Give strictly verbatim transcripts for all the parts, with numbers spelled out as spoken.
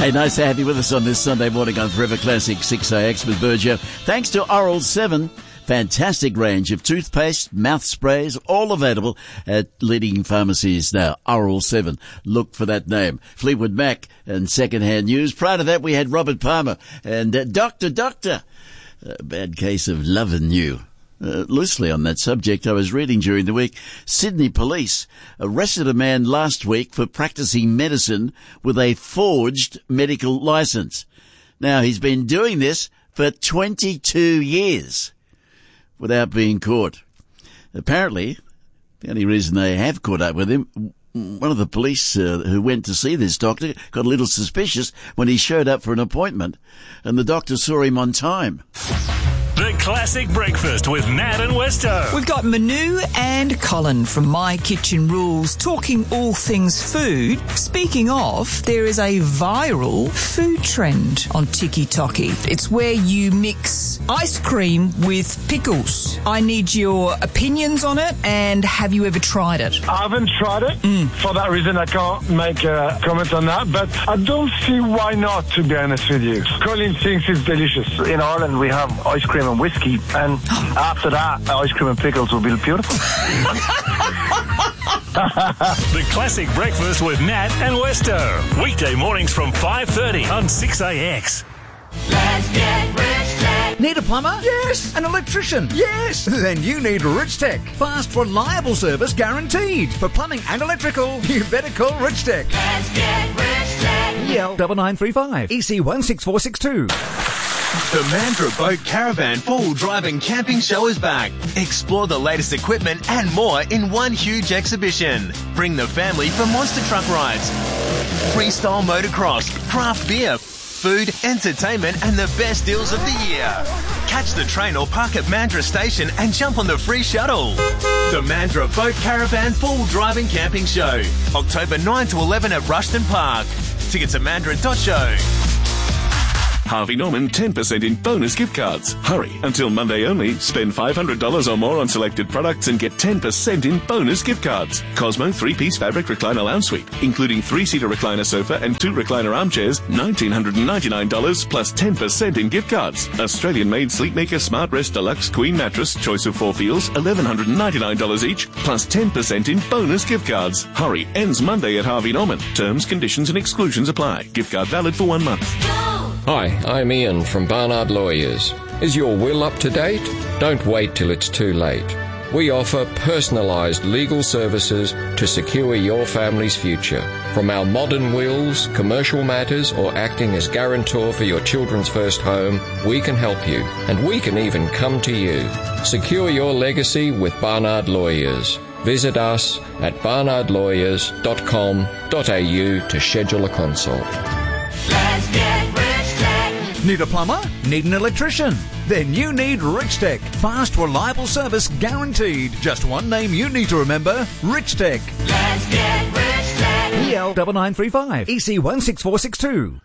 Hey, nice to have you with us on this Sunday morning on Forever Classic six A X with Burgio. Thanks to Oral seven. Fantastic range of toothpaste, mouth sprays, all available at leading pharmacies now. Oral seven. Look for that name. Fleetwood Mac and Secondhand News. Prior to that, we had Robert Palmer and uh, Doctor Doctor. A bad case of loving you. Uh, loosely on that subject, I was reading during the week, Sydney police arrested a man last week for practicing medicine with a forged medical license. Now, he's been doing this for twenty-two years without being caught. Apparently, the only reason they have caught up with him, one of the police uh, who went to see this doctor got a little suspicious when he showed up for an appointment, and the doctor saw him on time. The Classic Breakfast with Nat and Westo. We've got Manu and Colin from My Kitchen Rules talking all things food. Speaking of, there is a viral food trend on TikTok. It's where you mix ice cream with pickles. I need your opinions on it, and have you ever tried it? I haven't tried it. Mm. For that reason, I can't make a comment on that, but I don't see why not, to be honest with you. Colin thinks it's delicious. In Ireland, we have ice cream and whiskey, and after that, ice cream and pickles will be beautiful. The Classic Breakfast with Nat and Westo. Weekday mornings from five thirty on six A X. Let's get Rich Tech. Need a plumber? Yes. An electrician? Yes. Then you need Rich Tech. Fast, reliable service guaranteed. For plumbing and electrical, you better call Rich Tech. Let's get Rich Tech. E L nine nine three five. E C one six four six two. The Mandurah Boat Caravan four-wheel drive and camping show is back. Explore the latest equipment and more in one huge exhibition. Bring the family for monster truck rides, freestyle motocross, craft beer, food, entertainment, and the best deals of the year. Catch the train or park at Mandurah Station and jump on the free shuttle. The Mandurah Boat Caravan four-wheel drive and camping show. October ninth to eleventh at Rushton Park. Tickets at mandurah dot show. Harvey Norman ten percent in bonus gift cards. Hurry, until Monday only. Spend five hundred dollars or more on selected products and get ten percent in bonus gift cards. Cosmo three-piece fabric recliner lounge suite, including three-seater recliner sofa and two recliner armchairs, one thousand nine hundred ninety-nine dollars plus ten percent in gift cards. Australian-made Sleepmaker Smart Rest Deluxe Queen Mattress, choice of four feels, one thousand one hundred ninety-nine dollars each, plus ten percent in bonus gift cards. Hurry, ends Monday at Harvey Norman. Terms, conditions and exclusions apply. Gift card valid for one month. Hi, I'm Ian from Barnard Lawyers. Is your will up to date? Don't wait till it's too late. We offer personalised legal services to secure your family's future. From our modern wills, commercial matters, or acting as guarantor for your children's first home, we can help you. And we can even come to you. Secure your legacy with Barnard Lawyers. Visit us at barnard lawyers dot com dot a u to schedule a consult. Let's get Rich Tech. Need a plumber? Need an electrician? Then you need Rich Tech. Fast, reliable service guaranteed. Just one name you need to remember, Rich Tech. Let's get Rich Tech. E L nine nine three five. E C one six four six two.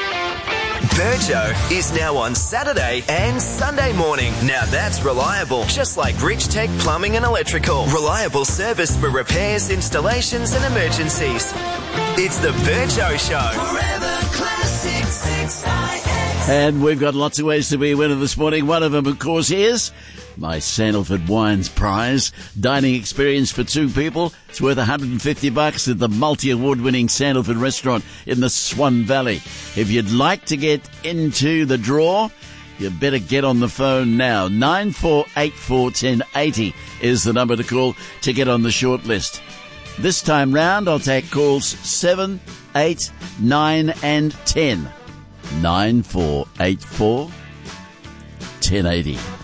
Burgio is now on Saturday and Sunday morning. Now that's reliable. Just like Rich Tech Plumbing and Electrical. Reliable service for repairs, installations and emergencies. It's the Burgio Show. Forever Classic six I X. And we've got lots of ways to be a winner this morning. One of them, of course, is my Sandalford Wines Prize. Dining experience for two people. It's worth one hundred fifty bucks at the multi-award-winning Sandalford restaurant in the Swan Valley. If you'd like to get into the draw, you better get on the phone now. nine four eight four, one zero eight zero is the number to call to get on the short list. This time round, I'll take calls seven, eight, nine and ten. nine four eight four, one zero eight zero.